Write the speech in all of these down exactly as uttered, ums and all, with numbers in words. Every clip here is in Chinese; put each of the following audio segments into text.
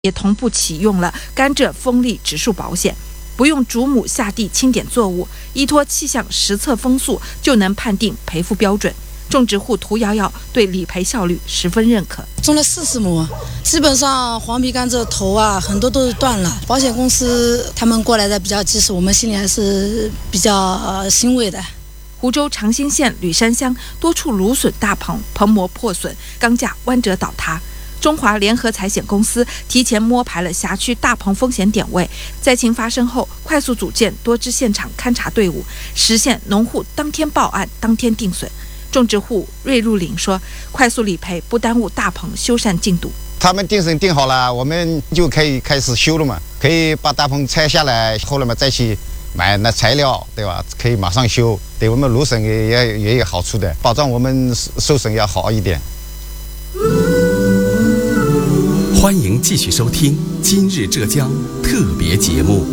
也同步启用了甘蔗风力指数保险，不用逐亩下地清点作物，依托气象实测风速就能判定赔付标准。种植户涂瑶瑶对理赔效率十分认可。 种了四十亩，基本上黄皮甘蔗头啊很多都是断了。保险公司他们过来的比较及时，我们心里还是比较、呃、欣慰的。 湖州长兴县吕山乡多处芦笋大棚棚膜破损，钢架弯折倒塌。中华联合财险公司提前摸排了辖区大棚风险点位，灾情发生后快速组建多支现场勘查队伍，实现农户当天报案当天定损。种植户瑞入林说，快速理赔不耽误大棚修缮进度。 他们定损定好了，我们就可以开始修了嘛，可以把大棚拆下来，后来嘛再去买那材料，对吧？可以马上修，对我们芦笋也也也有好处的，保障我们收成要好一点。 欢迎继续收听今日浙江特别节目。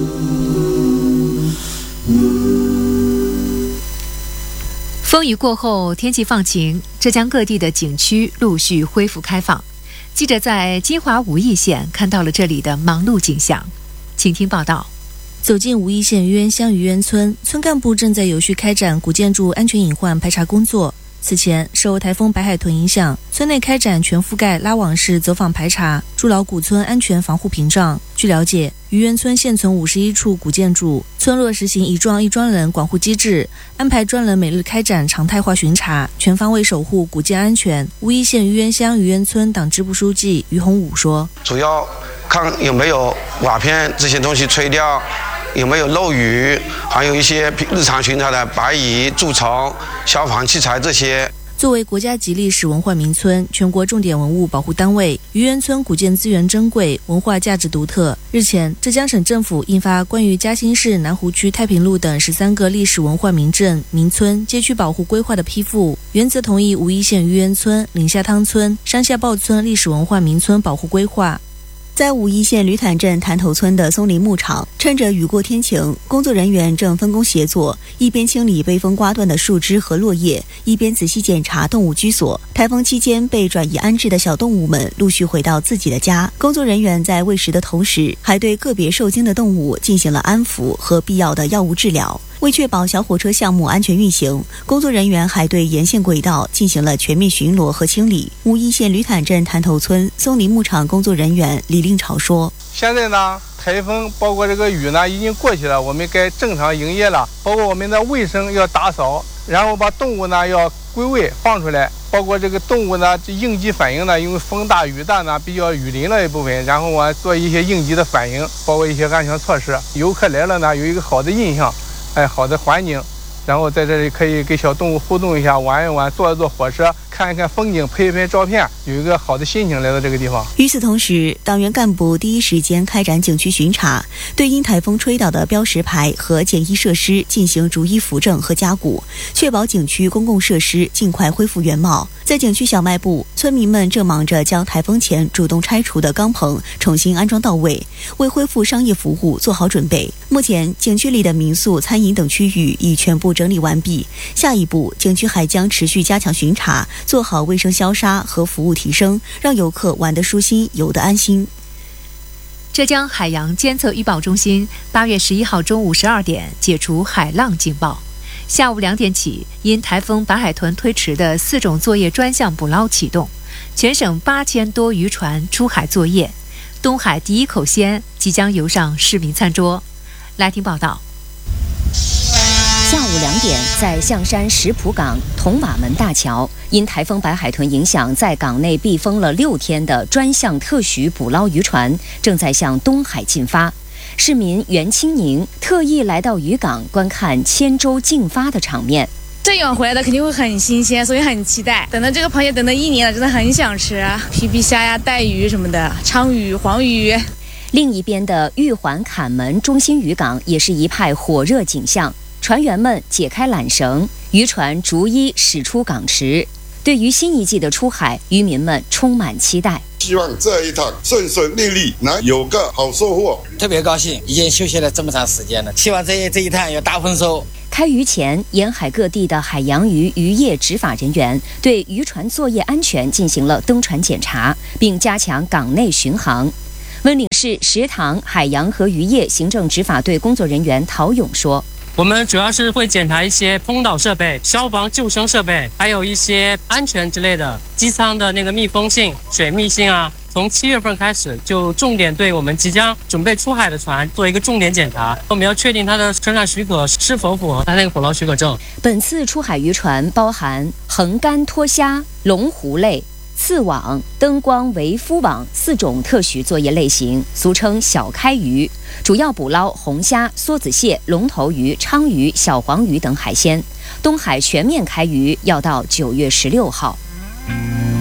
风雨过后，天气放晴，浙江各地的景区陆续恢复开放。记者在金华武义县看到了这里的忙碌景象，请听报道。 走进武义县渔源乡渔源村，村干部正在有序开展古建筑安全隐患排查工作。此前，受台风白海豚影响，村内开展全覆盖拉网式走访排查，筑牢古村安全防护屏障。据了解，渔源村现存五十一处古建筑，村落实行一幢一专人管护机制，安排专人每日开展常态化巡查，全方位守护古建安全。武义县渔源乡渔源村党支部书记于洪武说：“ 主要看有没有瓦片这些东西吹掉，有没有漏雨，还有一些日常巡查的白蚁、蛀虫、消防器材这些。” 作为国家级历史文化名村、全国重点文物保护单位，渔源村古建资源珍贵，文化价值独特。日前，浙江省政府印发关于嘉兴市南湖区太平路等十三个历史文化名镇、名村、街区保护规划的批复，原则同意武义县渔源村、岭下汤村、山下坝村历史文化名村保护规划。在武义县吕坦镇潭头村的松林牧场，趁着雨过天晴，工作人员正分工协作，一边清理被风刮断的树枝和落叶，一边仔细检查动物居所。台风期间被转移安置的小动物们陆续回到自己的家，工作人员在喂食的同时，还对个别受惊的动物进行了安抚和必要的药物治疗。为确保小火车项目安全运行，工作人员还对沿线轨道进行了全面巡逻和清理。武义县吕坦镇潭头村松林牧场工作人员李令朝说：“ 现在呢，台风包括这个雨呢已经过去了，我们该正常营业了。包括我们的卫生要打扫，然后把动物呢要归位放出来。包括这个动物呢，这应急反应呢，因为风大雨大呢，比较雨淋了一部分，然后我做一些应急的反应，包括一些安全措施。游客来了呢，有一个好的印象。”哎，好的环境，然后在这里可以跟小动物互动一下，玩一玩，坐一坐火车，看一看风景，拍一拍照片，有一个好的心情来到这个地方。 与此同时，党员干部第一时间开展景区巡查，对因台风吹倒的标识牌和简易设施进行逐一扶正和加固，确保景区公共设施尽快恢复原貌。在景区小卖部，村民们正忙着将台风前主动拆除的钢棚重新安装到位，为恢复商业服务做好准备。目前，景区里的民宿、餐饮等区域已全部整理完毕。下一步，景区还将持续加强巡查，做好卫生消杀和服务提升，让游客玩得舒心，游得安心。 浙江海洋监测预报中心八月十一号中午十二点解除海浪警报。下午两点起，因台风白海豚推迟的四种作业专项捕捞启动，全省八千多渔船出海作业。东海第一口鲜即将游上市民餐桌。来听报道。 下午两点，在象山石浦港铜瓦门大桥，因台风白海豚影响，在港内闭封了六天的专项特许捕捞渔船正在向东海进发。市民袁清宁特意来到渔港观看千舟竞发的场面。 这样回来的肯定会很新鲜，所以很期待。等到这个螃蟹等了一年了，真的很想吃皮皮虾呀、带鱼什么的，鲳鱼、黄鱼。 另一边的玉环坎门中心渔港也是一派火热景象，船员们解开缆绳，渔船逐一驶出港池。对于新一季的出海，渔民们充满期待。 希望这一趟顺顺利利，能有个好收获。 特别高兴，已经休息了这么长时间了，希望这一这一趟有大丰收。 开渔前，沿海各地的海洋渔渔业执法人员对渔船作业安全进行了登船检查，并加强港内巡航。温岭市食塘海洋和渔业行政执法队工作人员陶勇说， 我们主要是会检查一些通导设备、消防救生设备，还有一些安全之类的，机舱的那个密封性、水密性啊。从七月份开始，就重点对我们即将准备出海的船做一个重点检查。我们要确定它的生产许可是否符合它那个捕捞许可证。 本次出海渔船包含横竿脱虾、龙湖类、刺网、灯光围夫网四种特许作业类型，俗称小开鱼，主要捕捞红虾、梭子蟹、龙头鱼、鲳鱼、小黄鱼等海鲜。东海全面开渔要到九月十六号。